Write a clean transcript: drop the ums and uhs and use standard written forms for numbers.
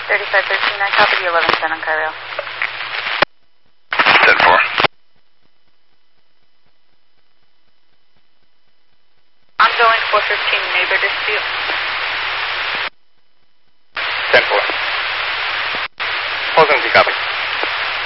3513, I copy the 1110 on Cairo. 10-4. Ongoing 415 neighbor dispute. 10-4.